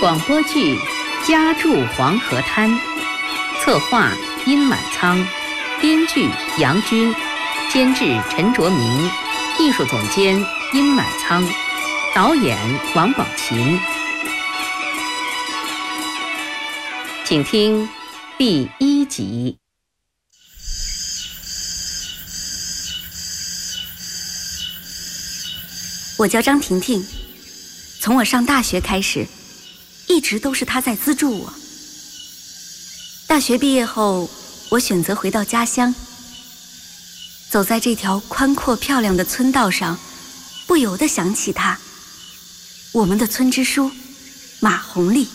广播剧《家住黄河滩》，策划殷满仓，编剧杨军，监制陈卓明，艺术总监殷满仓，导演王宝琴。请听第1集。 我叫张婷婷，从我上大学开始，一直都是她在资助我。大学毕业后，我选择回到家乡，走在这条宽阔漂亮的村道上，不由得想起她，我们的村支书马红丽。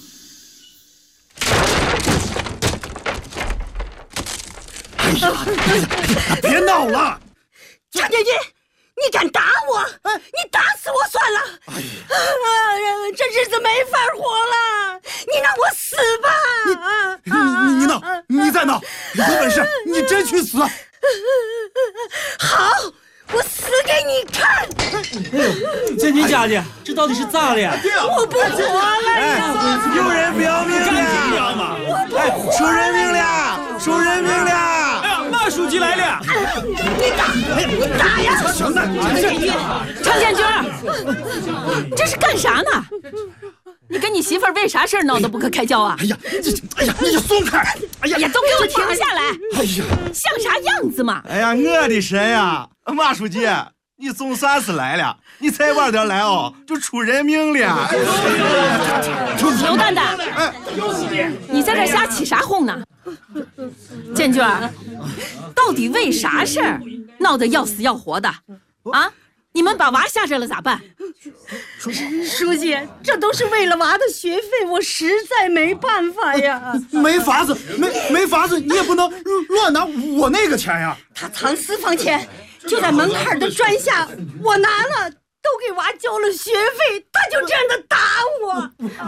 哎呀，别闹了！ 常将军，你敢打我？你打死我算了！哎呀，这日子没法活了！你让我死吧！ 你闹，你再闹！有本事你真去死！ 好，我死给你看！ 建军家的，这到底是咋了呀？ 我不活了呀！ 有人不要命了！收人命了！收人命了！ 马书记来了！ 你打呀！ 行了， 常建军，你这是干啥呢？你跟你媳妇儿为啥事闹得不可开交啊？ 哎呀，你松开！哎呀， 都给我停下来！ 哎呀， 像啥样子嘛？ 哎呀，我的神呀，马书记，你总算是来了，你再晚点来哦，就出人命了。 刘蛋蛋，你在这瞎起啥哄呢？建军，到底为啥事儿闹得要死要活的？啊，你们把娃下这了咋办？ 书记，这都是为了娃的学费，我实在没办法呀。 没法子，没法子，你也不能乱拿我那个钱呀。 他藏私房钱，就在门槛的砖下，我拿了，都给娃交了学费，他就这样的打我。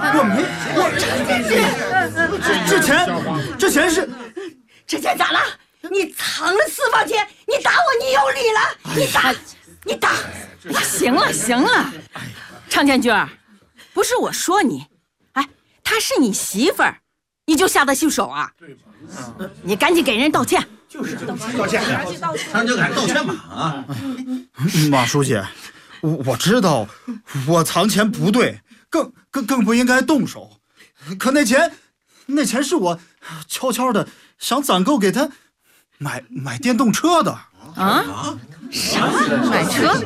这钱是， 这钱咋了？你藏了私房钱，你打我，你有理了？你打！ 行了，常建军，不是我说你，哎，她是你媳妇儿，你就下得去手啊？你赶紧给人道歉。 就是道歉， 咱就敢道歉嘛啊！ 马书记，我知道我藏钱不对，更不应该动手。可那钱是我悄悄的想攒够给他买电动车的。 啊？啥？买车？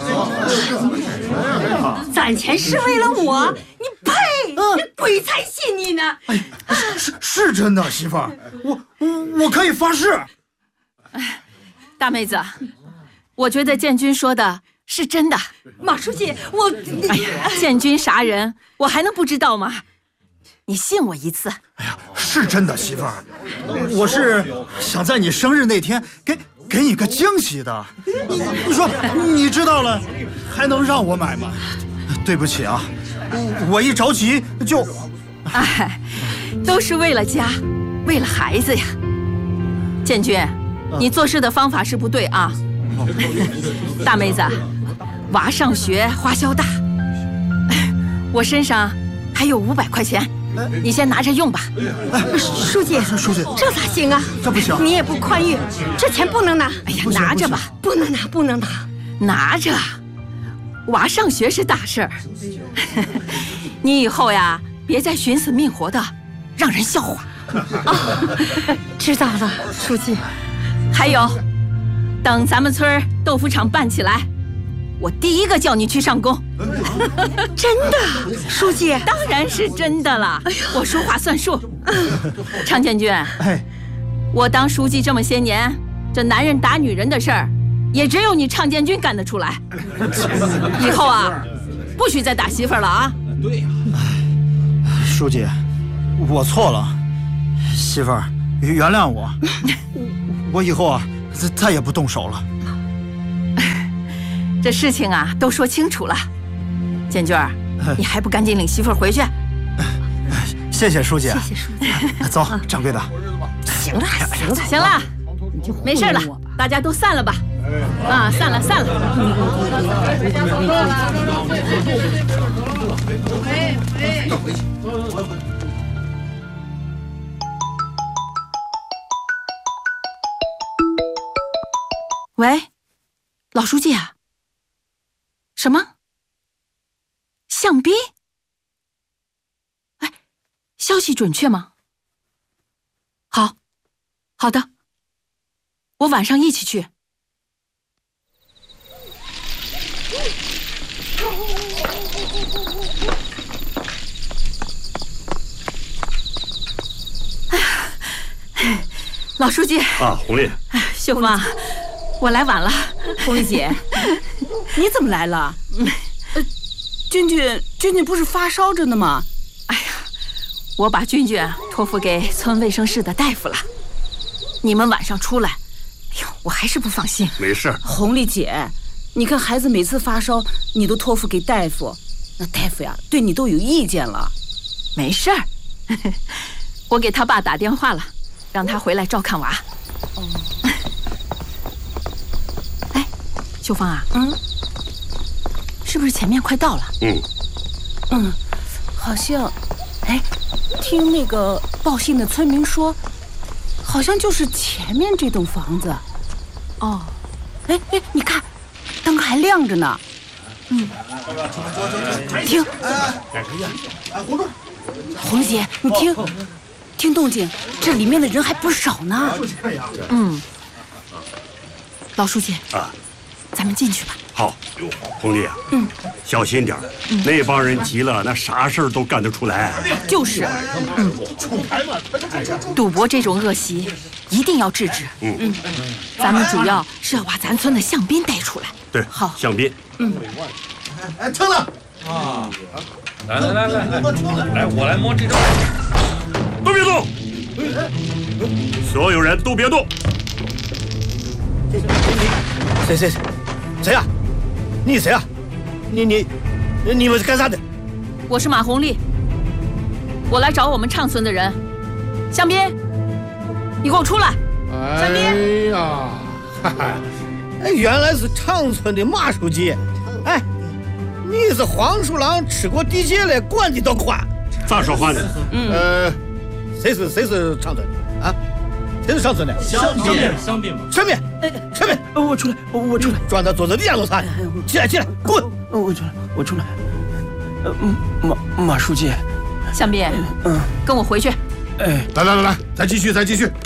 攒钱是为了我？你呸！鬼才信你呢！ 哎，是真的，媳妇儿，我可以发誓。 哎，大妹子，我觉得建军说的是真的。 马书记， 哎呀，建军啥人，我还能不知道吗？你信我一次。 哎呀，是真的，媳妇儿，我是想在你生日那天给你个惊喜的。你说你知道了，还能让我买吗？对不起啊，我一着急就…… 哎，都是为了家，为了孩子呀。建军，你做事的方法是不对啊。大妹子，娃上学花销大，我身上还有500块钱，你先拿着用吧。 书记，这咋行啊？ 这不行， 你也不宽裕，这钱不能拿。 哎呀，拿着吧， 不能拿， 拿着。娃上学是大事儿，你以后呀，别再寻死觅活的，让人笑话。 知道了，书记。 还有，等咱们村豆腐厂办起来，我第一个叫你去上工。 真的，书记？ 当然是真的了，我说话算数。常建军，我当书记这么些年，这男人打女人的事儿，也只有你常建军干得出来。以后啊，不许再打媳妇儿了啊！ 对呀， 书记，我错了，媳妇儿，原谅我，我以后啊，再也不动手了。 这事情啊，都说清楚了。建军，你还不赶紧领媳妇儿回去？ 谢谢书记。 谢谢书记。 走，掌柜的。 行了， 没事了，大家都散了吧。啊，散了。 喂。 回去。 喂，老书记啊？什么？向斌？哎，消息准确吗？好的，我晚上一起去。哎呀，老书记啊，红丽， 秀芳，我来晚了。 红丽姐，你怎么来了？君君不是发烧着呢吗？ 哎呀，我把君君托付给村卫生室的大夫了。你们晚上出来，哎呦，我还是不放心。 没事。 红丽姐，你看孩子每次发烧，你都托付给大夫，那大夫呀对你都有意见了。 没事儿，我给他爸打电话了，让他回来照看娃。哦。哎，秀芳啊，是不是前面快到了？ 好像，哎，听那个报信的村民说，好像就是前面这栋房子。 哦， 哎，你看，灯还亮着呢。听，红姐，你听动静，这里面的人还不少呢。 老书记啊， 咱们进去吧。 好，红丽啊，小心点，那帮人急了，那啥事儿都干得出来。 就是，赌博这种恶习一定要制止。咱们主要是要把咱村的向斌带出来。 对， 好， 向斌。 哎，听了啊！来，我来摸这张。 都别动！所有人都别动！ 谁呀？你谁啊？你们是干啥的？ 我是马红丽，我来找我们畅村的人。向斌，你给我出来！向斌！ 哎呀，原来是长村的马书记。哎，你是黄鼠狼吃过地界了，管的都宽。 咋说话呢？ 谁是长村的啊？谁是长村的？ 香槟嘛。 陈斌， 我出来， 装到桌子底下做啥？起来，滚！ 我出来。马书记。 向斌，跟我回去。 哎，来，再继续，继续。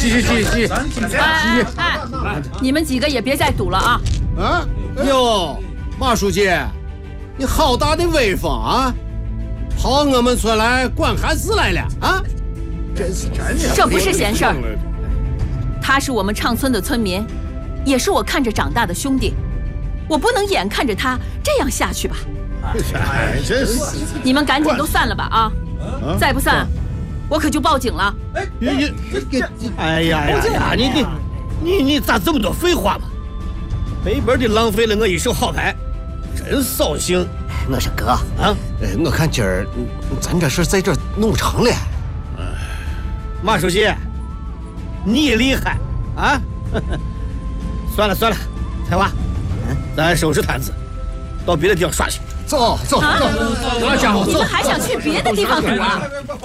哎，你们几个也别再赌了啊！ 哟，马书记，你好大的威风啊！跑我们村来管孩子来了啊！ 这不是闲事儿。他是我们畅村的村民，也是我看着长大的兄弟，我不能眼看着他这样下去吧？ 真是！ 你们赶紧都散了吧啊！再不散，我可就报警了。 哎呀，你咋这么多废话嘛？白白的浪费了我一手好牌，真扫兴。 我说哥啊，我看今儿咱这事在这弄成了。 马书记，你厉害啊！算了，彩娃，咱收拾摊子，到别的地方耍去。 走， 那家伙， 你们还想去别的地方赌啊？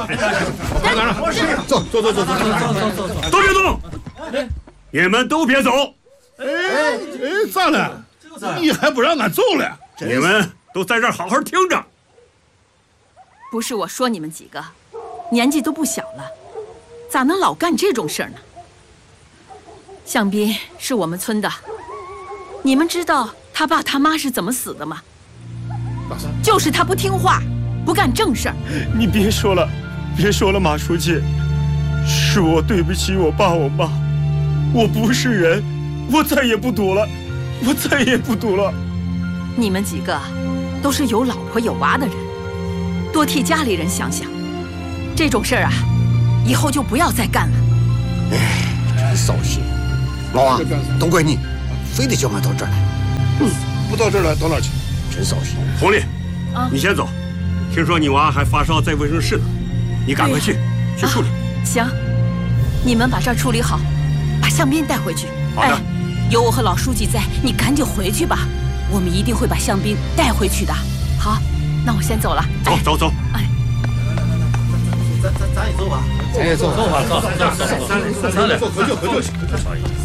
走， 都别动！你们都别走！ 哎，咋了？你还不让俺走了？ 你们都在这儿好好听着。 不是我说你们几个，年纪都不小了，咋能老干这种事儿呢？向斌是我们村的，你们知道他爸他妈是怎么死的吗？就是他不听话，不干正事儿。 你别说了，马书记，是我对不起我爸我妈，我不是人，我再也不赌了。 你们几个都是有老婆有娃的人，多替家里人想想，这种事儿啊，以后就不要再干了。 真扫兴。老王，都怪你，非得叫俺到这儿来。 不到这儿来，到哪儿去？ 真扫兴。 红丽，你先走。听说你娃还发烧在卫生室呢，你赶快去处理。 行，你们把这儿处理好，把向斌带回去。 好的。 有我和老书记在，你赶紧回去吧，我们一定会把向斌带回去的。 好，那我先走了。 走。 哎。 哎，走走吧，走，咱俩回去去。